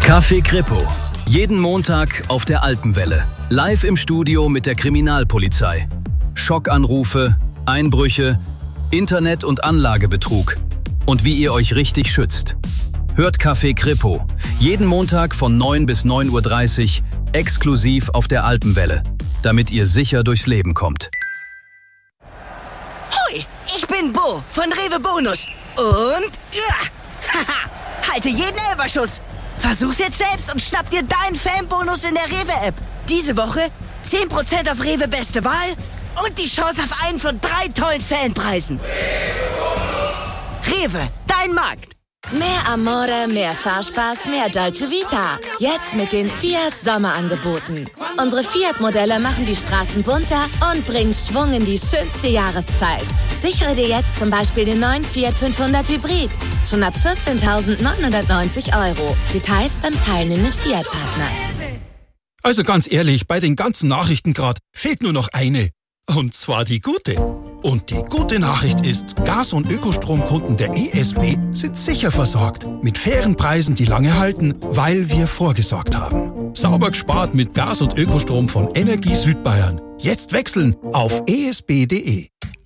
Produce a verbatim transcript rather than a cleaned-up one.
Café Kripo. Jeden Montag auf der Alpenwelle. Live im Studio mit der Kriminalpolizei. Schockanrufe, Einbrüche, Internet- und Anlagebetrug. Und wie ihr euch richtig schützt. Hört Café Kripo. Jeden Montag von neun bis neun Uhr dreißig exklusiv auf der Alpenwelle. Damit ihr sicher durchs Leben kommt. Hoi, ich bin Bo von Rewe Bonus. Und... Ja, haha, halte jeden Elferschuss. Versuch's jetzt selbst und schnapp dir deinen Fanbonus in der Rewe-App. Diese Woche zehn Prozent auf Rewe Beste Wahl und die Chance auf einen von drei tollen Fanpreisen. Rewe, dein Markt. Mehr Amore, mehr Fahrspaß, mehr Dolce Vita. Jetzt mit den Fiat Sommerangeboten. Unsere Fiat-Modelle machen die Straßen bunter und bringen Schwung in die schönste Jahreszeit. Sichere dir jetzt zum Beispiel den neuen Fiat fünfhundert Hybrid. Schon ab vierzehntausendneunhundertneunzig Euro. Details beim teilnehmenden Fiat-Partner. Also ganz ehrlich, bei den ganzen Nachrichten gerade fehlt nur noch eine. Und zwar die gute. Und die gute Nachricht ist, Gas- und Ökostromkunden der E S B sind sicher versorgt. Mit fairen Preisen, die lange halten, weil wir vorgesorgt haben. Sauber gespart mit Gas- und Ökostrom von Energie Südbayern. Jetzt wechseln auf e s b punkt d e.